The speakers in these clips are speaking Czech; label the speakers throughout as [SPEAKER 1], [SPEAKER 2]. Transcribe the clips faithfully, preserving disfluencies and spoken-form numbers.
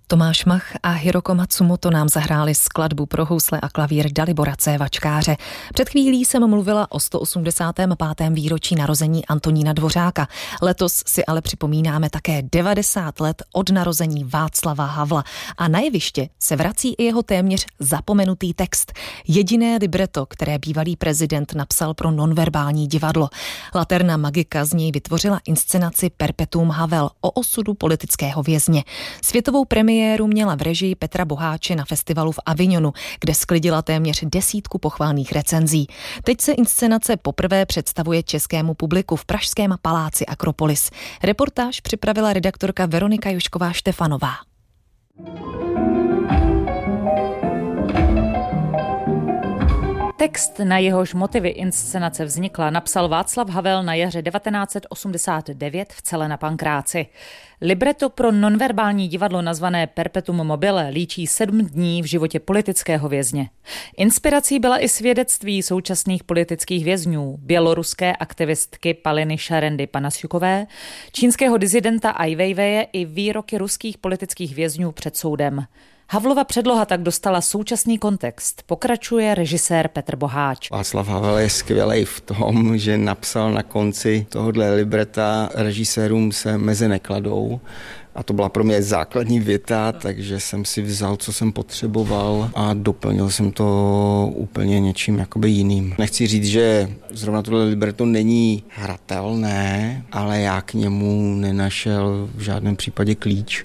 [SPEAKER 1] Tomáš Mach a Hiroko Matsumoto nám zahráli skladbu pro housle a klavír Dalibora Cévačkáře. Před chvílí jsem mluvila o sto osmdesátém pátém výročí narození Antonína Dvořáka. Letos si ale připomínáme také devadesát let od narození Václava Havla. A na jeviště se vrací i jeho téměř zapomenutý text. Jediné libreto, které bývalý prezident napsal pro nonverbální divadlo. Laterna Magika z něj vytvořila inscenaci Perpetuum Havel o osudu politického vězně. Světovou premiéru měla v režii Petra Boháče na festivalu v Avignonu, kde sklidila téměř desítku pochvalných recenzí. Teď se inscenace poprvé představuje českému publiku v pražském paláci Akropolis. Reportáž připravila redaktorka Veronika Jušková-Štefanová.
[SPEAKER 2] Text, na jehož motivy inscenace vznikla, napsal Václav Havel na jaře devatenáct set osmdesát devět v Cele na Pankráci. Libreto pro nonverbální divadlo nazvané Perpetuum mobile líčí sedm dní v životě politického vězně. Inspirací byla i svědectví současných politických vězňů, běloruské aktivistky Paliny Šarendy Panasiukové, čínského disidenta Ai Weiweje i výroky ruských politických vězňů před soudem. Havlova předloha tak dostala současný kontext, pokračuje režisér Petr Boháč.
[SPEAKER 3] Václav Havel je skvělej v tom, že napsal na konci tohohle libreta: režisérům se meze nekladou. A to byla pro mě základní věta, takže jsem si vzal, co jsem potřeboval a doplnil jsem to úplně něčím jakoby jiným. Nechci říct, že zrovna tohle libreto není hratelné, ale já k němu nenašel v žádném případě klíč.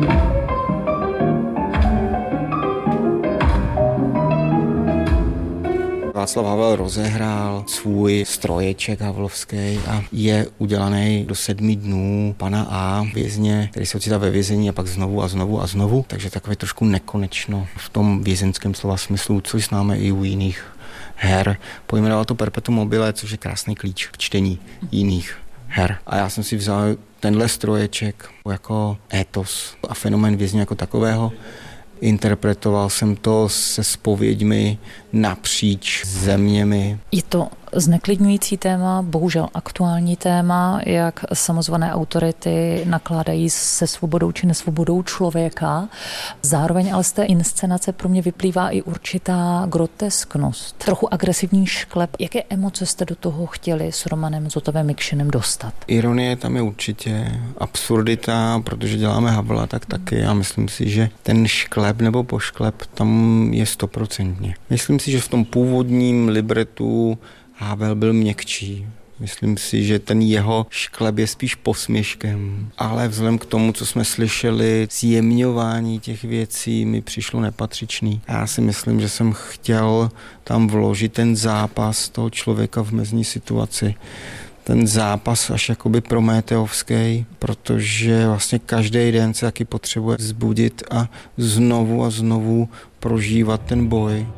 [SPEAKER 3] Václav Havel rozehrál svůj stroječek havlovský a je udělaný do sedmi dnů pana A, vězně, který se ocitá ve vězení a pak znovu a znovu a znovu, takže takové trošku nekonečno v tom vězeňském slova smyslu, což známe i u jiných her. Pojmenoval to Perpetuum mobile, což je krásný klíč k čtení jiných her. A já jsem si vzal tenhle stroječek jako étos a fenomén vězně jako takového. Interpretoval jsem to se zpověďmi napříč zeměmi.
[SPEAKER 2] Je to zneklidňující téma, bohužel aktuální téma, jak samozvané autority nakládají se svobodou či nesvobodou člověka. Zároveň ale z té inscenace pro mě vyplývá i určitá grotesknost, trochu agresivní šklep. Jaké emoce jste do toho chtěli s Romanem Zotovem Mikšinem dostat?
[SPEAKER 3] Ironie tam je určitě, absurdita, protože děláme Havla, tak taky. Já myslím si, že ten šklep nebo pošklep tam je stoprocentně. Myslím si, že v tom původním libretu Havel byl měkčí. Myslím si, že ten jeho šklep je spíš posměškem. Ale vzhledem k tomu, co jsme slyšeli, zjemňování těch věcí mi přišlo nepatřičný. Já si myslím, že jsem chtěl tam vložit ten zápas toho člověka v mezní situaci. Ten zápas až jakoby prométeovský, protože vlastně každý den se taky potřebuje vzbudit a znovu a znovu prožívat ten boj.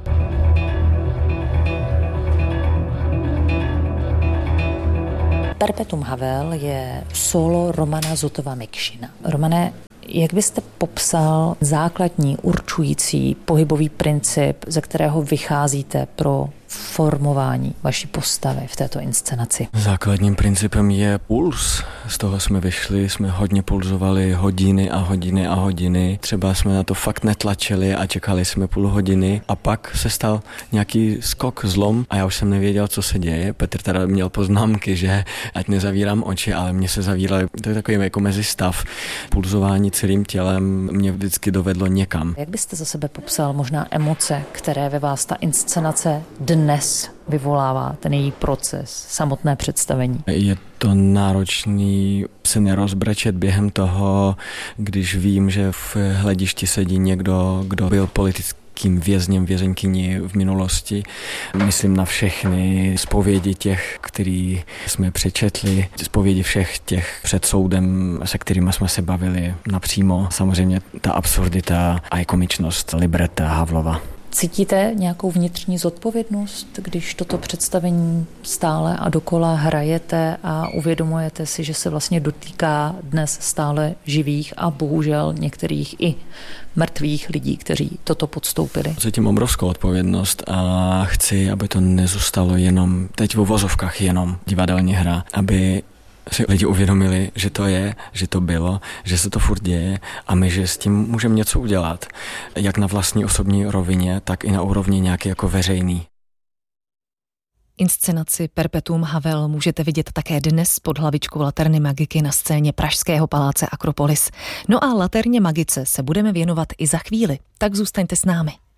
[SPEAKER 2] Perpetuum Havel je solo Romana Zotova Mikšina. Romane, jak byste popsal základní, určující pohybový princip, ze kterého vycházíte pro formování vaší postavy v této inscenaci?
[SPEAKER 4] Základním principem je puls. Z toho jsme vyšli, jsme hodně pulzovali hodiny a hodiny a hodiny. Třeba jsme na to fakt netlačili a čekali jsme půl hodiny a pak se stal nějaký skok, zlom a já už jsem nevěděl, co se děje. Petr teda měl poznámky, že ať nezavírám oči, ale mě se zavíraly. To je takový jako mezistav. Pulzování celým tělem mě vždycky dovedlo někam.
[SPEAKER 2] Jak byste za sebe popsal možná emoce, které ve vás ta inscenace dnes vyvolává, ten její proces, samotné představení?
[SPEAKER 4] Je to náročný se nerozbrečet během toho, když vím, že v hledišti sedí někdo, kdo byl politickým vězněm, vězeňkyní v minulosti. Myslím na všechny zpovědi těch, který jsme přečetli, zpovědi všech těch před soudem, se kterými jsme se bavili napřímo. Samozřejmě ta absurdita a komičnost libreta Havlova.
[SPEAKER 2] Cítíte nějakou vnitřní zodpovědnost, když toto představení stále a dokola hrajete a uvědomujete si, že se vlastně dotýká dnes stále živých a bohužel některých i mrtvých lidí, kteří toto podstoupili?
[SPEAKER 4] Cítím obrovskou odpovědnost a chci, aby to nezůstalo jenom, teď v uvozovkách jenom divadelní hra, aby si lidi uvědomili, že to je, že to bylo, že se to furt děje a my, že s tím můžeme něco udělat, jak na vlastní osobní rovině, tak i na úrovni nějaký jako veřejný.
[SPEAKER 1] Inscenaci Perpetuum Havel můžete vidět také dnes pod hlavičkou Laterny Magiky na scéně pražského paláce Akropolis. No a Laterně Magice se budeme věnovat i za chvíli, tak zůstaňte s námi.